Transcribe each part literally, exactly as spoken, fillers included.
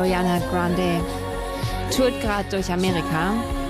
Ariana Grande tourt gerade durch Amerika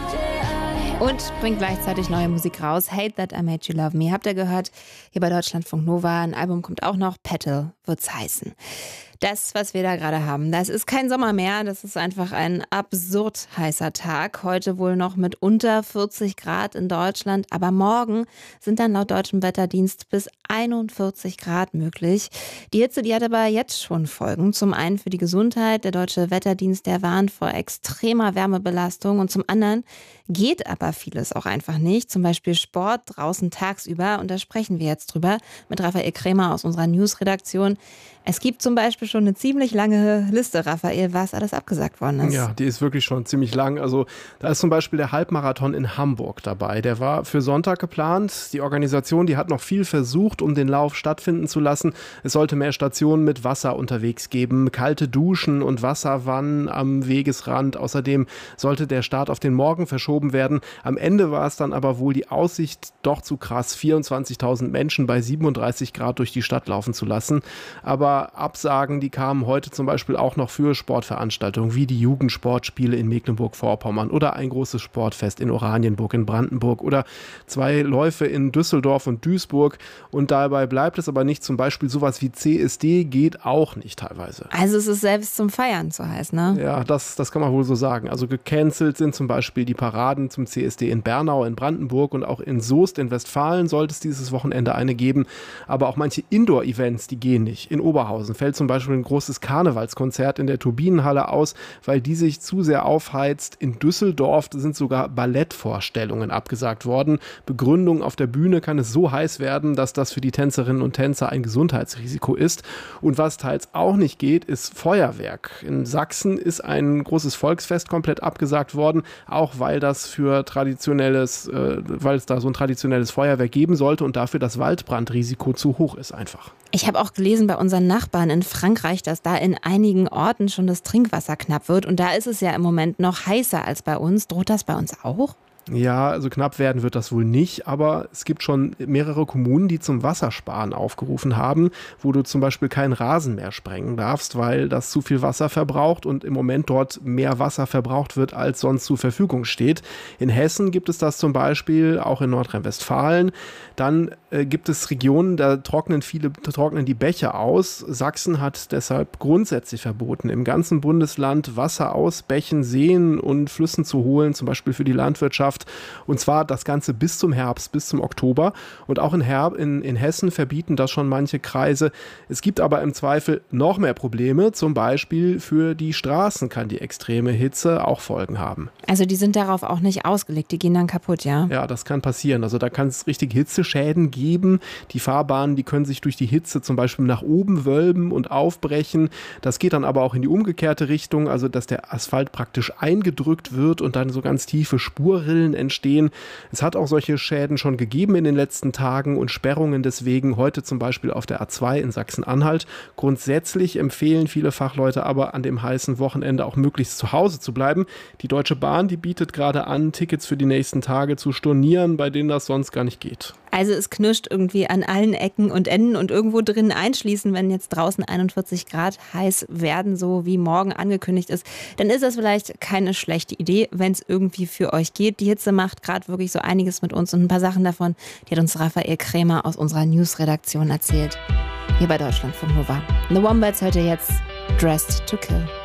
und bringt gleichzeitig neue Musik raus. Hate That I Made You Love Me. Habt ihr gehört? Hier bei Deutschlandfunk Nova. Ein Album kommt auch noch. Petal wird's heißen. Das, was wir da gerade haben, das ist kein Sommer mehr. Das ist einfach ein absurd heißer Tag. Heute wohl noch mit unter vierzig Grad in Deutschland. Aber morgen sind dann laut deutschem Wetterdienst bis einundvierzig Grad möglich. Die Hitze, die hat aber jetzt schon Folgen. Zum einen für die Gesundheit. Der deutsche Wetterdienst, der warnt vor extremer Wärmebelastung. Und zum anderen geht aber vieles auch einfach nicht. Zum Beispiel Sport draußen tagsüber. Und da sprechen wir jetzt drüber mit Raphael Krämer aus unserer News-Redaktion. Es gibt zum Beispiel schon eine ziemlich lange Liste, Raphael, was alles abgesagt worden ist. Ja, die ist wirklich schon ziemlich lang. Also da ist zum Beispiel der Halbmarathon in Hamburg dabei. Der war für Sonntag geplant. Die Organisation, die hat noch viel versucht, um den Lauf stattfinden zu lassen. Es sollte mehr Stationen mit Wasser unterwegs geben, kalte Duschen und Wasserwannen am Wegesrand. Außerdem sollte der Start auf den Morgen verschoben werden. Am Ende war es dann aber wohl die Aussicht doch zu krass, vierundzwanzigtausend Menschen bei siebenunddreißig Grad durch die Stadt laufen zu lassen. Aber Absagen, die kamen heute zum Beispiel auch noch für Sportveranstaltungen wie die Jugendsportspiele in Mecklenburg-Vorpommern oder ein großes Sportfest in Oranienburg in Brandenburg oder zwei Läufe in Düsseldorf und Duisburg. Und dabei bleibt es aber nicht. Zum Beispiel sowas wie C S D geht auch nicht teilweise. Also es ist selbst zum Feiern zu heiß, ne? Ja, das, das kann man wohl so sagen. Also gecancelt sind zum Beispiel die Paraden zum C S D in Bernau, in Brandenburg und auch in Soest in Westfalen sollte es dieses Wochenende eine geben. Aber auch manche Indoor-Events, die gehen nicht. In Oberhausen fällt zum Beispiel ein großes Karnevalskonzert in der Turbinenhalle aus, weil die sich zu sehr aufheizt. In Düsseldorf sind sogar Ballettvorstellungen abgesagt worden. Begründung: auf der Bühne kann es so heiß werden, dass das für die Tänzerinnen und Tänzer ein Gesundheitsrisiko ist. Und was teils auch nicht geht, ist Feuerwerk. In Sachsen ist ein großes Volksfest komplett abgesagt worden, auch weil das für traditionelles, äh, weil es da so ein traditionelles Feuerwerk geben sollte und dafür das Waldbrandrisiko zu hoch ist einfach. Ich habe auch gelesen bei unseren Nachbarn in Frankreich, dass da in einigen Orten schon das Trinkwasser knapp wird. Und da ist es ja im Moment noch heißer als bei uns. Droht das bei uns auch? Ja, also knapp werden wird das wohl nicht, aber es gibt schon mehrere Kommunen, die zum Wassersparen aufgerufen haben, wo du zum Beispiel keinen Rasen mehr sprengen darfst, weil das zu viel Wasser verbraucht und im Moment dort mehr Wasser verbraucht wird, als sonst zur Verfügung steht. In Hessen gibt es das zum Beispiel, auch in Nordrhein-Westfalen. Dann äh, gibt es Regionen, da trocknen viele trocknen die Bäche aus. Sachsen hat deshalb grundsätzlich verboten, im ganzen Bundesland Wasser aus Bächen, Seen und Flüssen zu holen, zum Beispiel für die Landwirtschaft. Und zwar das Ganze bis zum Herbst, bis zum Oktober. Und auch in, Herb, in, in Hessen verbieten das schon manche Kreise. Es gibt aber im Zweifel noch mehr Probleme. Zum Beispiel für die Straßen kann die extreme Hitze auch Folgen haben. Also die sind darauf auch nicht ausgelegt, die gehen dann kaputt, ja? Ja, das kann passieren. Also da kann es richtig Hitzeschäden geben. Die Fahrbahnen, die können sich durch die Hitze zum Beispiel nach oben wölben und aufbrechen. Das geht dann aber auch in die umgekehrte Richtung, also dass der Asphalt praktisch eingedrückt wird und dann so ganz tiefe Spurrillen entstehen. Es hat auch solche Schäden schon gegeben in den letzten Tagen und Sperrungen deswegen heute zum Beispiel auf der A zwei in Sachsen-Anhalt. Grundsätzlich empfehlen viele Fachleute aber an dem heißen Wochenende auch möglichst zu Hause zu bleiben. Die Deutsche Bahn, die bietet gerade an, Tickets für die nächsten Tage zu stornieren, bei denen das sonst gar nicht geht. Also es knirscht irgendwie an allen Ecken und Enden und irgendwo drin einschließen, wenn jetzt draußen einundvierzig Grad heiß werden, so wie morgen angekündigt ist, dann ist das vielleicht keine schlechte Idee, wenn es irgendwie für euch geht. Die Hitze macht gerade wirklich so einiges mit uns und ein paar Sachen davon, die hat uns Raphael Krämer aus unserer News-Redaktion erzählt. Hier bei Deutschlandfunk Nova. The Wombats hört ihr jetzt Dressed to Kill.